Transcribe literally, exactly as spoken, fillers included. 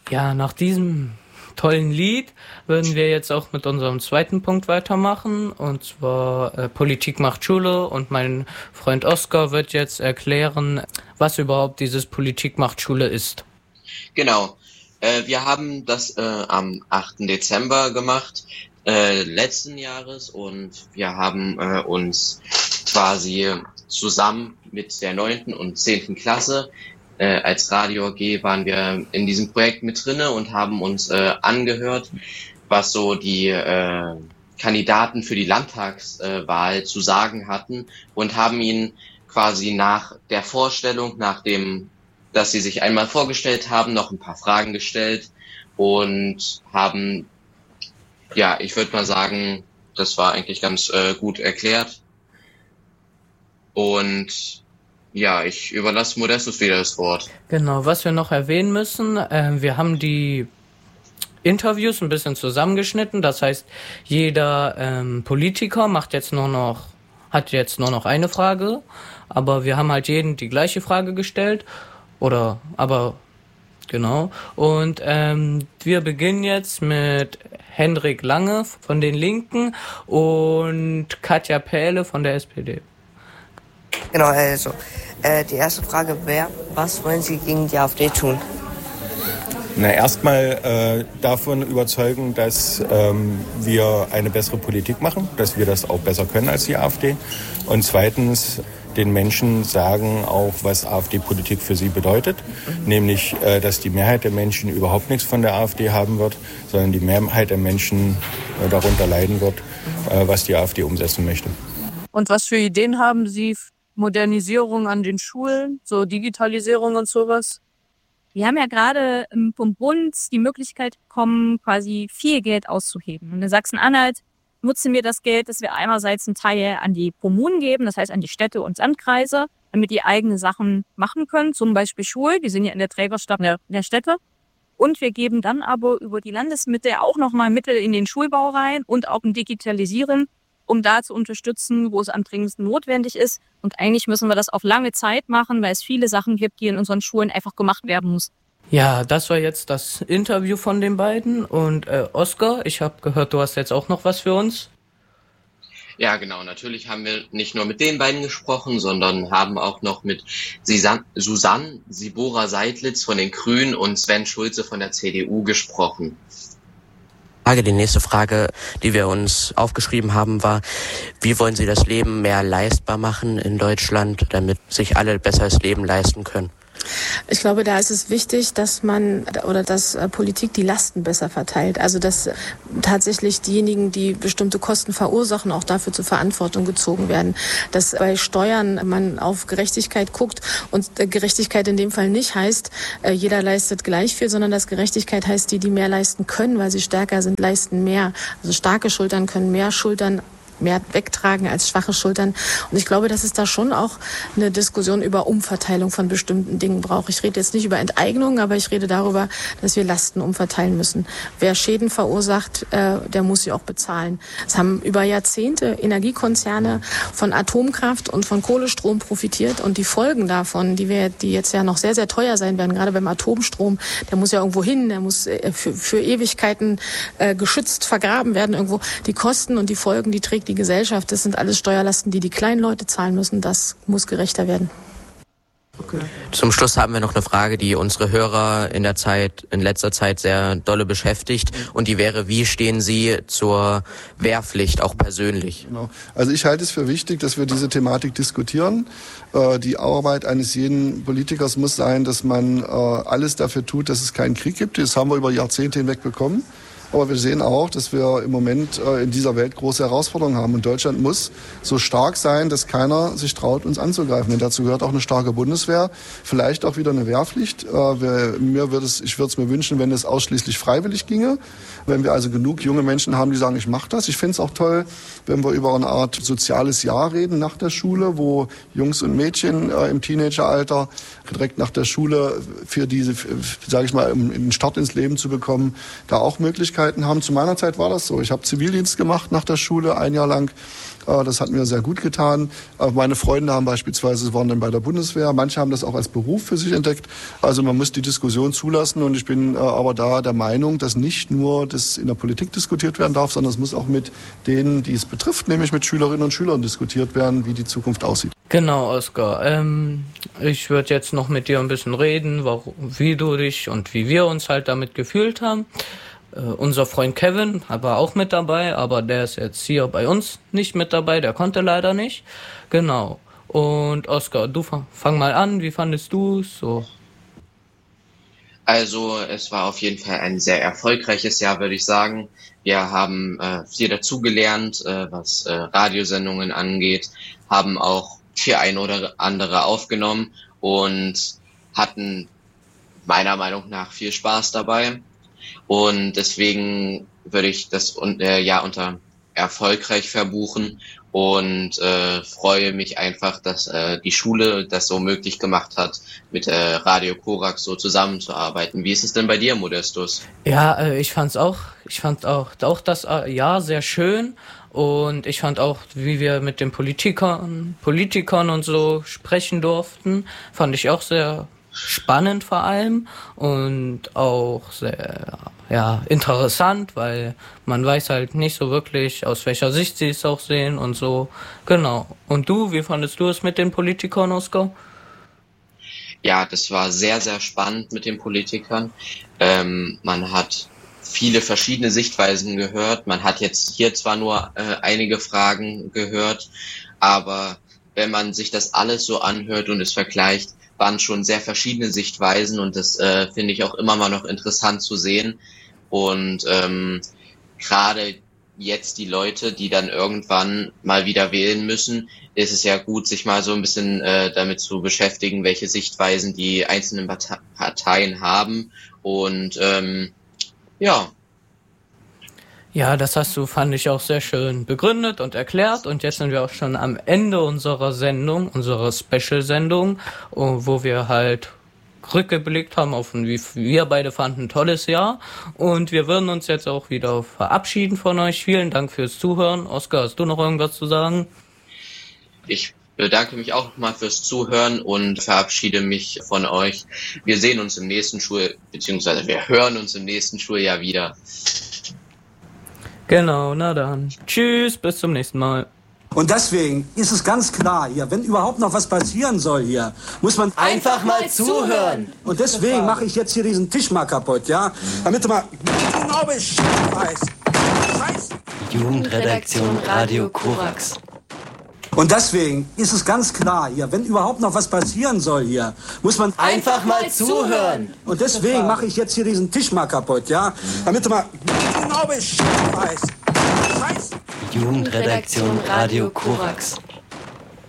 Ja, nach diesem tollen Lied würden wir jetzt auch mit unserem zweiten Punkt weitermachen, und zwar äh, Politik macht Schule, und mein Freund Oskar wird jetzt erklären, was überhaupt dieses Politik macht Schule ist. Genau, äh, wir haben das äh, am achten Dezember gemacht, äh, letzten Jahres, und wir haben äh, uns quasi zusammen mit der neunten und zehnten Klasse Äh, als Radio A G waren wir in diesem Projekt mit drinne und haben uns äh, angehört, was so die äh, Kandidaten für die Landtagswahl äh, zu sagen hatten, und haben ihnen quasi nach der Vorstellung, nachdem, dass sie sich einmal vorgestellt haben, noch ein paar Fragen gestellt und haben, ja, ich würde mal sagen, das war eigentlich ganz äh, gut erklärt. Und ja, ich überlasse Modestus wieder das Wort. Genau, was wir noch erwähnen müssen, äh, wir haben die Interviews ein bisschen zusammengeschnitten. Das heißt, jeder ähm, Politiker macht jetzt nur noch, hat jetzt nur noch eine Frage, aber wir haben halt jeden die gleiche Frage gestellt. Oder, aber, genau. Und ähm, wir beginnen jetzt mit Hendrik Lange von den Linken und Katja Pähle von der S P D. Genau, also, äh, die erste Frage wäre, was wollen Sie gegen die AfD tun? Na, erstmal äh, davon überzeugen, dass ähm, wir eine bessere Politik machen, dass wir das auch besser können als die AfD. Und zweitens den Menschen sagen auch, was AfD-Politik für sie bedeutet. Mhm. Nämlich, äh, dass die Mehrheit der Menschen überhaupt nichts von der AfD haben wird, sondern die Mehrheit der Menschen äh, darunter leiden wird, äh, was die AfD umsetzen möchte. Und was für Ideen haben Sie? Modernisierung an den Schulen, so Digitalisierung und sowas? Wir haben ja gerade vom Bund die Möglichkeit bekommen, quasi viel Geld auszuheben. Und in Sachsen-Anhalt nutzen wir das Geld, dass wir einerseits einen Teil an die Kommunen geben, das heißt an die Städte und Landkreise, damit die eigene Sachen machen können, zum Beispiel Schulen, die sind ja in der Trägerschaft der, der Städte. Und wir geben dann aber über die Landesmittel auch nochmal Mittel in den Schulbau rein und auch in Digitalisieren, um da zu unterstützen, wo es am dringendsten notwendig ist. Und eigentlich müssen wir das auf lange Zeit machen, weil es viele Sachen gibt, die in unseren Schulen einfach gemacht werden müssen. Ja, das war jetzt das Interview von den beiden. Und äh, Oskar, ich habe gehört, du hast jetzt auch noch was für uns. Ja, genau. Natürlich haben wir nicht nur mit den beiden gesprochen, sondern haben auch noch mit Susanne Sibora Seidlitz von den Grünen und Sven Schulze von der C D U gesprochen. Die nächste Frage, die wir uns aufgeschrieben haben, war, wie wollen Sie das Leben mehr leistbar machen in Deutschland, damit sich alle besser das Leben leisten können? Ich glaube, da ist es wichtig, dass man oder dass Politik die Lasten besser verteilt. Also dass tatsächlich diejenigen, die bestimmte Kosten verursachen, auch dafür zur Verantwortung gezogen werden. Dass bei Steuern man auf Gerechtigkeit guckt und Gerechtigkeit in dem Fall nicht heißt, jeder leistet gleich viel, sondern dass Gerechtigkeit heißt, die, die mehr leisten können, weil sie stärker sind, leisten mehr. Also starke Schultern können mehr Schultern mehr wegtragen als schwache Schultern. Und ich glaube, dass es da schon auch eine Diskussion über Umverteilung von bestimmten Dingen braucht. Ich rede jetzt nicht über Enteignung, aber ich rede darüber, dass wir Lasten umverteilen müssen. Wer Schäden verursacht, äh, der muss sie auch bezahlen. Es haben über Jahrzehnte Energiekonzerne von Atomkraft und von Kohlestrom profitiert, und die Folgen davon, die wir, die jetzt ja noch sehr, sehr teuer sein werden, gerade beim Atomstrom, der muss ja irgendwo hin, der muss äh, für, für Ewigkeiten äh, geschützt vergraben werden irgendwo. Die Kosten und die Folgen, die trägt die Gesellschaft, das sind alles Steuerlasten, die die kleinen Leute zahlen müssen. Das muss gerechter werden. Okay. Zum Schluss haben wir noch eine Frage, die unsere Hörer in der Zeit, in letzter Zeit sehr dolle beschäftigt. Und die wäre, wie stehen Sie zur Wehrpflicht, auch persönlich? Genau. Also ich halte es für wichtig, dass wir diese Thematik diskutieren. Äh, die Arbeit eines jeden Politikers muss sein, dass man äh, alles dafür tut, dass es keinen Krieg gibt. Das haben wir über Jahrzehnte hinweg bekommen. Aber wir sehen auch, dass wir im Moment äh, in dieser Welt große Herausforderungen haben. Und Deutschland muss so stark sein, dass keiner sich traut, uns anzugreifen. Und dazu gehört auch eine starke Bundeswehr, vielleicht auch wieder eine Wehrpflicht. Äh, wir, mir würde es, ich würde es mir wünschen, wenn es ausschließlich freiwillig ginge. Wenn wir also genug junge Menschen haben, die sagen, ich mache das. Ich finde es auch toll, wenn wir über eine Art soziales Jahr reden nach der Schule, wo Jungs und Mädchen äh, im Teenageralter direkt nach der Schule für diese, sage ich mal, um einen Start ins Leben zu bekommen, da auch Möglichkeiten Möglichkeiten haben. Zu meiner Zeit war das so. Ich habe Zivildienst gemacht nach der Schule, ein Jahr lang. Das hat mir sehr gut getan. Meine Freunde haben beispielsweise, waren dann bei der Bundeswehr. Manche haben das auch als Beruf für sich entdeckt. Also man muss die Diskussion zulassen. Und ich bin aber da der Meinung, dass nicht nur das in der Politik diskutiert werden darf, sondern es muss auch mit denen, die es betrifft, nämlich mit Schülerinnen und Schülern diskutiert werden, wie die Zukunft aussieht. Genau, Oskar. Ähm, ich würde jetzt noch mit dir ein bisschen reden, warum, wie du dich und wie wir uns halt damit gefühlt haben. Uh, unser Freund Kevin war auch mit dabei, aber der ist jetzt hier bei uns nicht mit dabei, der konnte leider nicht. Genau. Und Oskar, du fang, fang mal an, wie fandest du es so? Also es war auf jeden Fall ein sehr erfolgreiches Jahr, würde ich sagen. Wir haben äh, viel dazugelernt, äh, was äh, Radiosendungen angeht, haben auch viel ein oder andere aufgenommen und hatten meiner Meinung nach viel Spaß dabei. Und deswegen würde ich das äh, ja unter erfolgreich verbuchen und äh, freue mich einfach, dass äh, die Schule das so möglich gemacht hat, mit äh, Radio Korax so zusammenzuarbeiten. Wie ist es denn bei dir, Modestus? Ja, äh, ich fand's auch, ich fand auch, auch das äh, Jahr sehr schön und ich fand auch, wie wir mit den Politikern, Politikern und so sprechen durften, fand ich auch sehr spannend vor allem und auch sehr ja interessant, weil man weiß halt nicht so wirklich, aus welcher Sicht sie es auch sehen und so. Genau. Und du, wie fandest du es mit den Politikern, Oskar? Ja, das war sehr, sehr spannend mit den Politikern. Ähm, man hat viele verschiedene Sichtweisen gehört. Man hat jetzt hier zwar nur äh, einige Fragen gehört, aber wenn man sich das alles so anhört und es vergleicht, waren schon sehr verschiedene Sichtweisen und das äh, finde ich auch immer mal noch interessant zu sehen. Und ähm, gerade jetzt die Leute, die dann irgendwann mal wieder wählen müssen, ist es ja gut, sich mal so ein bisschen äh, damit zu beschäftigen, welche Sichtweisen die einzelnen Parteien haben. Und ähm, ja. Ja, das hast du, fand ich auch sehr schön begründet und erklärt. Und jetzt sind wir auch schon am Ende unserer Sendung, unserer Special-Sendung, wo wir halt rückgeblickt haben auf ein, wie wir beide fanden, ein tolles Jahr. Und wir würden uns jetzt auch wieder verabschieden von euch. Vielen Dank fürs Zuhören. Oskar, hast du noch irgendwas zu sagen? Ich bedanke mich auch mal fürs Zuhören und verabschiede mich von euch. Wir sehen uns im nächsten Schul, beziehungsweise wir hören uns im nächsten Schuljahr wieder. Genau, na dann. Tschüss, bis zum nächsten Mal. Und deswegen ist es ganz klar hier, wenn überhaupt noch was passieren soll hier, muss man einfach mal zuhören. Und deswegen mache ich jetzt hier diesen Tisch mal kaputt, ja? Damit du mal genau Bescheid weißt. Scheiße. Jugendredaktion Radio Korax. Und deswegen ist es ganz klar hier, wenn überhaupt noch was passieren soll hier, muss man einfach mal zuhören. Und deswegen mache ich jetzt hier diesen Tisch mal kaputt, ja? Damit du mal genau Bescheid weißt. Scheiße. Jugendredaktion Radio Korax.